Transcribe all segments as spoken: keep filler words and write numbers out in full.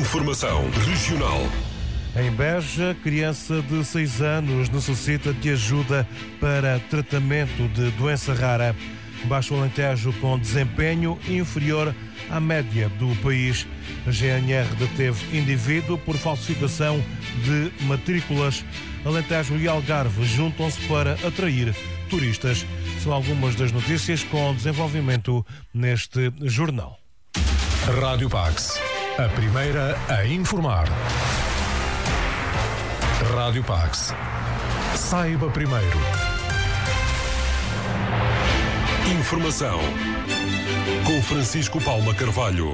Informação regional. Em Beja, criança de seis anos necessita de ajuda para tratamento de doença rara. Baixo Alentejo com desempenho inferior à média do país. A G N R deteve indivíduo por falsificação de matrículas. Alentejo e Algarve juntam-se para atrair turistas. São algumas das notícias com desenvolvimento neste jornal. Rádio Pax, a primeira a informar. Rádio Pax. Saiba primeiro. Informação com Francisco Palma Carvalho.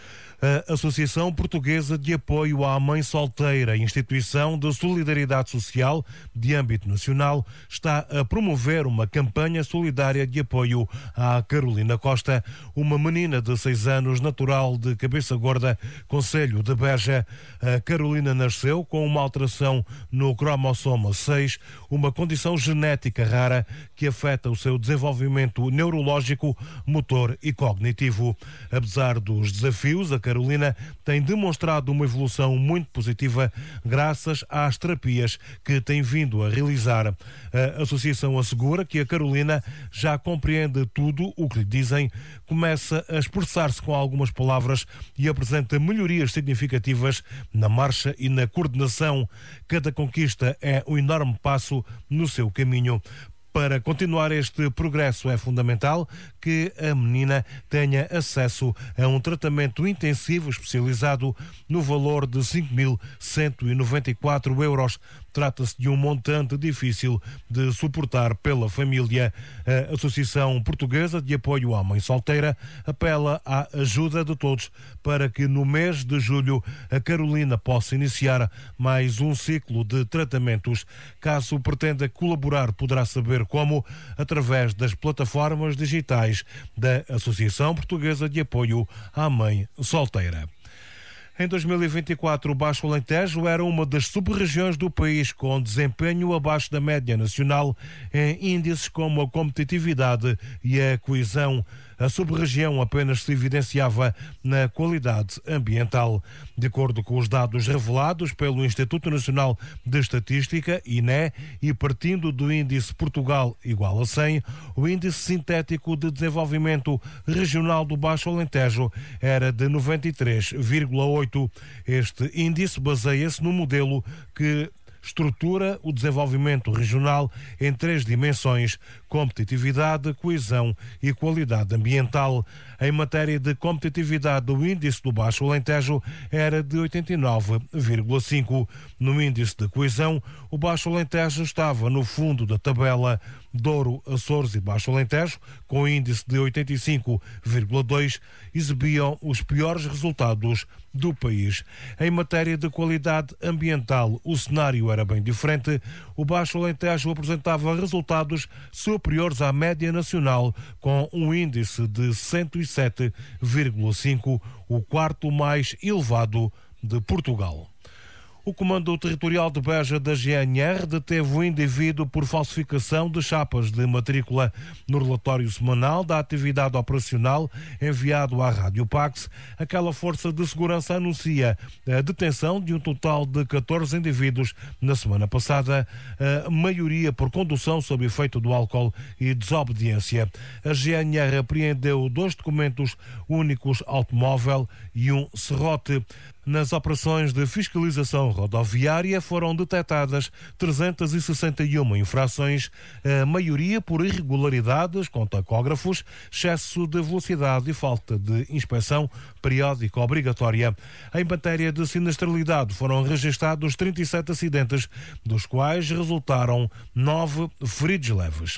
A Associação Portuguesa de Apoio à Mãe Solteira, instituição de solidariedade social de âmbito nacional, está a promover uma campanha solidária de apoio à Carolina Costa, uma menina de seis anos, natural de Cabeça Gorda, concelho de Beja. A Carolina nasceu com uma alteração no cromossoma seis, uma condição genética rara que afeta o seu desenvolvimento neurológico, motor e cognitivo. Apesar dos desafios, a Carolina tem demonstrado uma evolução muito positiva graças às terapias que tem vindo a realizar. A associação assegura que a Carolina já compreende tudo o que lhe dizem, começa a expressar-se com algumas palavras e apresenta melhorias significativas na marcha e na coordenação. Cada conquista é um enorme passo no seu caminho. Para continuar este progresso é fundamental que a menina tenha acesso a um tratamento intensivo especializado no valor de cinco mil cento e noventa e quatro euros. Trata-se de um montante difícil de suportar pela família. A Associação Portuguesa de Apoio à Mãe Solteira apela à ajuda de todos para que no mês de julho a Carolina possa iniciar mais um ciclo de tratamentos. Caso pretenda colaborar, poderá saber como através das plataformas digitais da Associação Portuguesa de Apoio à Mãe Solteira. Em dois mil e vinte e quatro, o Baixo Alentejo era uma das sub-regiões do país com desempenho abaixo da média nacional em índices como a competitividade e a coesão. A sub-região apenas se evidenciava na qualidade ambiental. De acordo com os dados revelados pelo Instituto Nacional de Estatística, I N E, e partindo do índice Portugal igual a cem, o índice sintético de desenvolvimento regional do Baixo Alentejo era de noventa e três vírgula oito. Este índice baseia-se no modelo que estrutura o desenvolvimento regional em três dimensões: competitividade, coesão e qualidade ambiental. Em matéria de competitividade, o índice do Baixo Alentejo era de oitenta e nove vírgula cinco. No índice de coesão, o Baixo Alentejo estava no fundo da tabela. Douro, Açores e Baixo Alentejo, com índice de oitenta e cinco vírgula dois, exibiam os piores resultados do país. Em matéria de qualidade ambiental, o cenário era bem diferente. O Baixo Alentejo apresentava resultados superiores à média nacional, com um índice de cento e sete vírgula cinco, o quarto mais elevado de Portugal. O Comando Territorial de Beja da G N R deteve o indivíduo por falsificação de chapas de matrícula. No relatório semanal da atividade operacional enviado à Rádio Pax, aquela força de segurança anuncia a detenção de um total de catorze indivíduos na semana passada, a maioria por condução sob efeito do álcool e desobediência. A G N R apreendeu dois documentos únicos automóvel e um serrote. Nas operações de fiscalização rodoviária foram detectadas trezentas e sessenta e uma infrações, a maioria por irregularidades com tacógrafos, excesso de velocidade e falta de inspeção periódica obrigatória. Em matéria de sinistralidade foram registrados trinta e sete acidentes, dos quais resultaram nove feridos leves.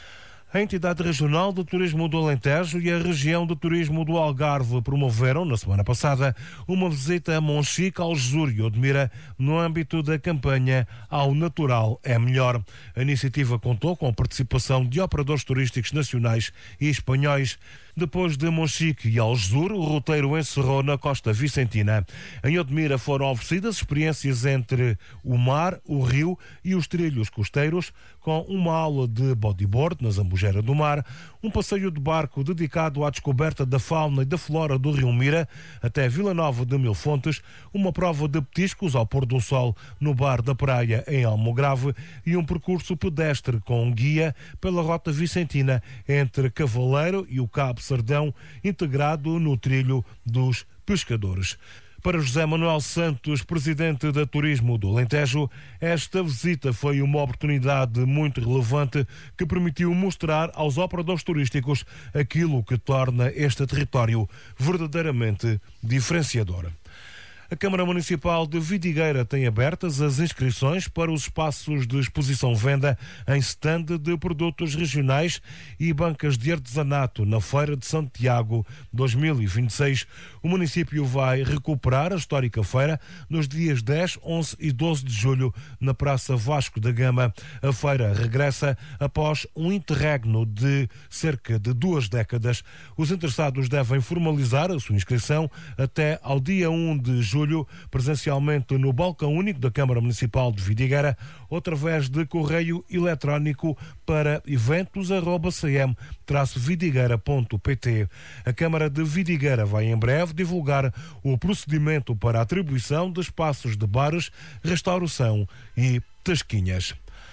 A Entidade Regional de Turismo do Alentejo e a Região de Turismo do Algarve promoveram, na semana passada, uma visita a Monchique, Algesur e Odmira no âmbito da campanha Ao Natural é Melhor. A iniciativa contou com a participação de operadores turísticos nacionais e espanhóis. Depois de Monchique e Algesur, o roteiro encerrou na Costa Vicentina. Em Odmira foram oferecidas experiências entre o mar, o rio e os trilhos costeiros, com uma aula de bodyboard na Zambujeira do Mar, um passeio de barco dedicado à descoberta da fauna e da flora do Rio Mira até Vila Nova de Mil Fontes, uma prova de petiscos ao pôr do sol no bar da praia em Almograve e um percurso pedestre com guia pela Rota Vicentina entre Cavaleiro e o Cabo Sardão, integrado no trilho dos pescadores. Para José Manuel Santos, presidente da Turismo do Alentejo, esta visita foi uma oportunidade muito relevante que permitiu mostrar aos operadores turísticos aquilo que torna este território verdadeiramente diferenciador. A Câmara Municipal de Vidigueira tem abertas as inscrições para os espaços de exposição-venda em stand de produtos regionais e bancas de artesanato na Feira de Santiago dois mil e vinte e seis. O município vai recuperar a histórica feira nos dias dez, onze e doze de julho na Praça Vasco da Gama. A feira regressa após um interregno de cerca de duas décadas. Os interessados devem formalizar a sua inscrição até ao dia um de julho. Presencialmente no balcão único da Câmara Municipal de Vidigueira ou através de correio eletrónico para eventos arroba c m traço vidigueira ponto p t. A Câmara de Vidigueira vai em breve divulgar o procedimento para a atribuição de espaços de bares, restauração e tasquinhas.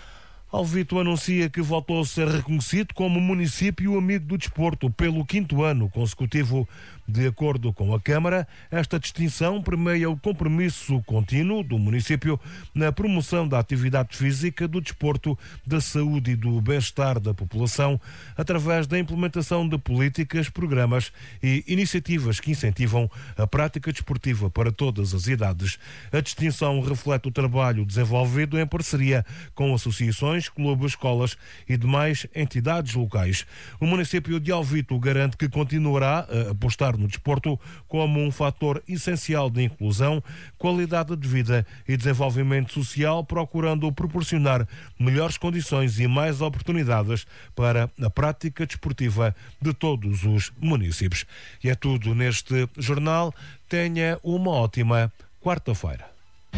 Alvito anuncia que voltou a ser reconhecido como município amigo do desporto pelo quinto ano consecutivo. De acordo com a Câmara, esta distinção permeia o compromisso contínuo do município na promoção da atividade física, do desporto, da saúde e do bem-estar da população, através da implementação de políticas, programas e iniciativas que incentivam a prática desportiva para todas as idades. A distinção reflete o trabalho desenvolvido em parceria com associações, clubes, escolas e demais entidades locais. O município de Alvito garante que continuará a apostar no desporto como um fator essencial de inclusão, qualidade de vida e desenvolvimento social, procurando proporcionar melhores condições e mais oportunidades para a prática desportiva de todos os municípios. E é tudo neste jornal. Tenha uma ótima quarta-feira.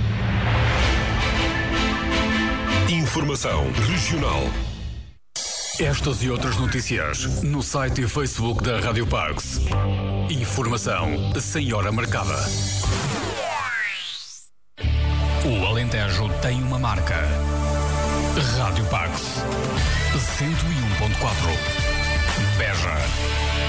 Informação regional. Estas e outras notícias no site e Facebook da Rádio Pax. Informação sem hora marcada. O Alentejo tem uma marca. Rádio Pax. cento e um ponto quatro. Beja.